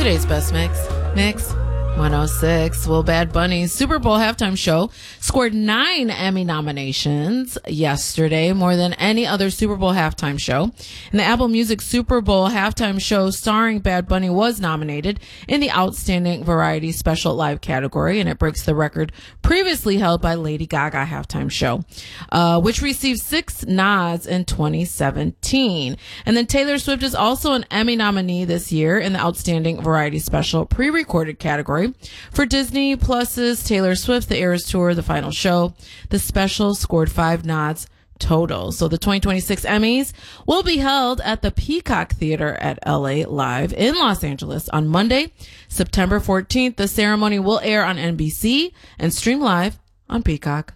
Today's best mix 106. Well, Bad Bunny's Super Bowl halftime show scored 9 Emmy nominations yesterday, more than any other Super Bowl halftime show. And the Apple Music Super Bowl halftime show starring Bad Bunny was nominated in the Outstanding Variety Special Live category, and it breaks the record previously held by Lady Gaga halftime show, which received 6 nods in 2017. And then Taylor Swift is also an Emmy nominee this year in the Outstanding Variety Special pre-recorded category for Disney Plus's Taylor Swift The Eras Tour, the final show. The special scored 5 nods total. So the 2026 Emmys will be held at the Peacock Theater at LA Live in Los Angeles on Monday, September 14th. The ceremony will air on NBC and stream live on Peacock.